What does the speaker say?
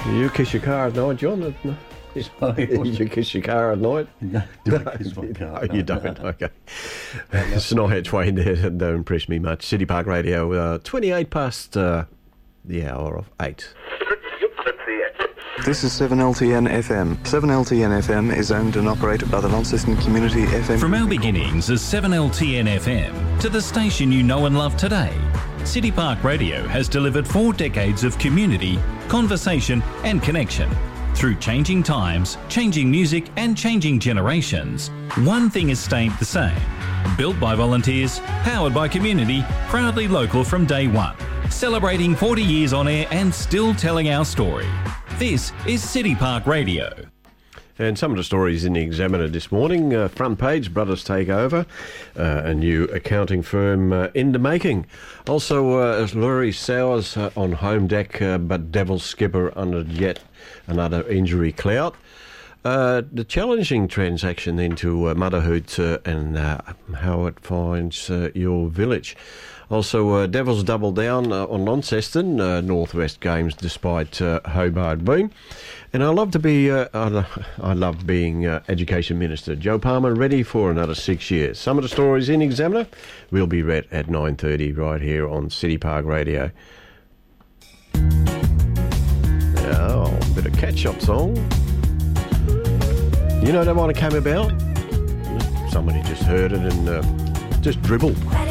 You kiss your car at night, John? You kiss your car at night? No, do I kiss my car? No, you don't. Okay. Snide Twain there don't impress me much. City Park Radio, 28 past the hour of 8. This is 7LTN FM. 7LTN FM is owned and operated by the Launceston Community FM. From our beginnings as 7LTN FM to the station you know and love today, City Park Radio has delivered 4 decades of community, conversation and connection. Through changing times, changing music and changing generations, one thing has stayed the same. Built by volunteers, powered by community, proudly local from day one. Celebrating 40 years on air and still telling our story. This is City Park Radio. And some of the stories in the Examiner this morning. Front page, Brothers take over. A new accounting firm in the making. Also, Laurie Sowers on home deck, but Devils skipper under yet another injury cloud. The challenging transaction into motherhood and how it finds your village. Also, Devils double down on Launceston, Northwest games despite Hobart Boom. And I love being Education Minister. Joe Palmer ready for another 6 years. Some of the stories in Examiner will be read at 9:30 right here on City Park Radio. Oh, a bit of catch-up song. You know that one that came about? Somebody just heard it and just dribbled.